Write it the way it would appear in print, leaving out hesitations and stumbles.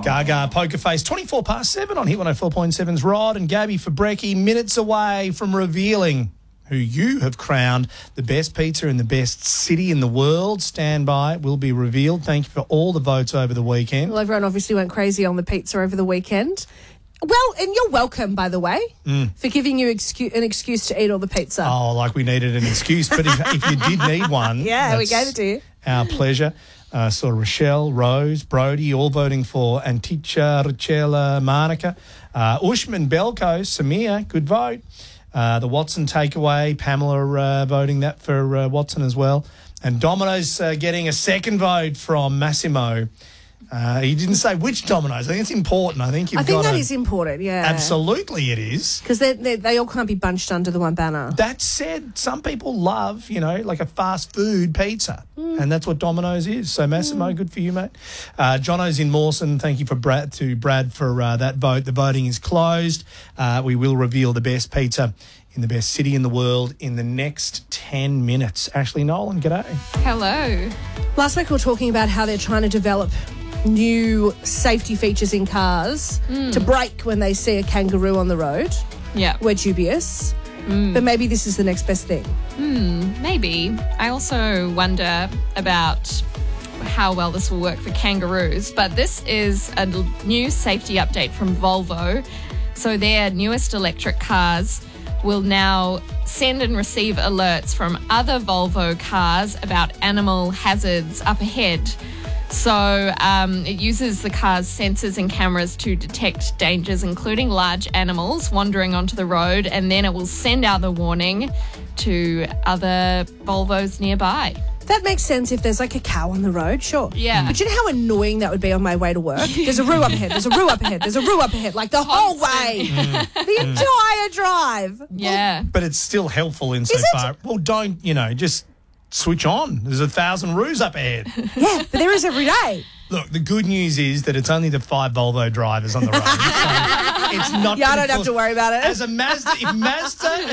Gaga, Poker Face, 24 past 7 on Hit 104.7's Rod and Gabby for Brekkie, minutes away from revealing who you have crowned the best pizza in the best city in the world. Stand by, it will be revealed. Thank you for all the votes over the weekend. Well, everyone obviously went crazy on the pizza over the weekend. Well, and you're welcome, by the way, for giving you an excuse to eat all the pizza. Oh, like we needed an excuse. But if you did need one, yeah, we gave it to you. Our pleasure. So Rochelle, Rose, Brody, all voting for Anticha, Richella, Monica. Ushman, Belko, Samir, good vote. The Watson takeaway, Pamela voting that for Watson as well. And Domino's getting a second vote from Massimo. He didn't say which Domino's. I think it's important. I think that is important, yeah. Absolutely it is. Because they all can't be bunched under the one banner. That said, some people love, like a fast food pizza. And that's what Domino's is. So, Massimo, good for you, mate. Jono's in Mawson. Thank you to Brad for that vote. The voting is closed. We will reveal the best pizza in the best city in the world in the next 10 minutes. Ashley Nolan, g'day. Hello. Last week we were talking about how they're trying to develop new safety features in cars to brake when they see a kangaroo on the road. Yeah. We're dubious. But maybe this is the next best thing. Maybe. I also wonder about how well this will work for kangaroos. But this is a new safety update from Volvo. So their newest electric cars will now send and receive alerts from other Volvo cars about animal hazards up ahead. So it uses the car's sensors and cameras to detect dangers, including large animals wandering onto the road, and then it will send out the warning to other Volvos nearby. That makes sense if there's like a cow on the road, sure. Yeah. But you know how annoying that would be on my way to work? There's a roo up ahead, there's a roo up ahead, there's a roo up ahead, like the whole way. The entire drive. Yeah. But it's still helpful insofar. Well, don't, just switch on. There's 1,000 roos up ahead. Yeah, but there is every day. Look, the good news is that it's only the 5 Volvo drivers on the road. So it's not. Yeah, I don't have to worry about it. As a Mazda, if Mazda